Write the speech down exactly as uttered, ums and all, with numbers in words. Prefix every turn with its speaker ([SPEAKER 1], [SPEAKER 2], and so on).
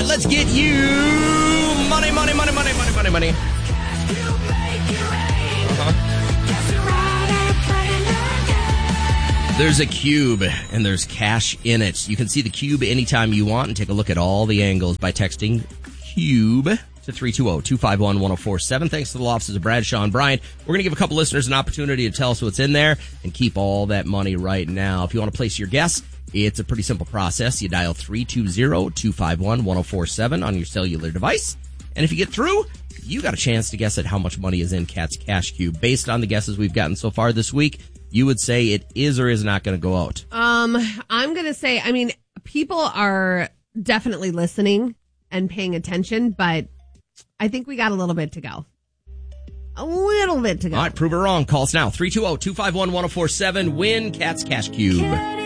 [SPEAKER 1] let's get you money, money, money, money, money, money, money. Uh-huh. There's a cube, and there's cash in it. You can see the cube anytime you want and take a look at all the angles by texting CUBE to three two zero, two five one, one zero four seven. Thanks to the law offices of Brad, Sean, Brian. We're going to give a couple listeners an opportunity to tell us what's in there and keep all that money right now. If you want to place your guess, it's a pretty simple process. You dial three two zero, two five one, one zero four seven on your cellular device. And if you get through, you got a chance to guess at how much money is in Cat's Cash Cube. Based on the guesses we've gotten so far this week, you would say it is or is not going to go out.
[SPEAKER 2] Um, I'm going to say, I mean, people are definitely listening and paying attention, but I think we got a little bit to go. A little bit to go.
[SPEAKER 1] All right, prove it wrong. Call us now. three two zero, two five one, one zero four seven. Win Cat's Cash Cube.